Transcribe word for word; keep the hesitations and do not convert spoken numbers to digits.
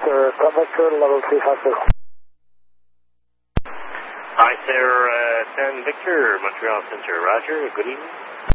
sir. Tom Victor, level three five six. Hi, sir. Uh, ten Victor, Montreal Center. Roger. Good evening.